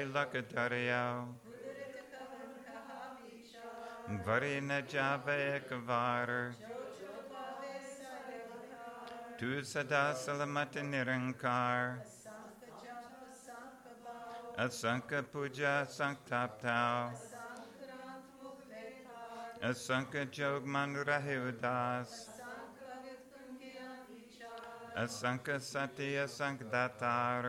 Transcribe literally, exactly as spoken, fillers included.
Lakatario Varina Java Kavar Tu Sada Salamata Nirankar Asanka Puja Sanktaptao Asanka Jogman Rahudas Asanka Satya Sankdatar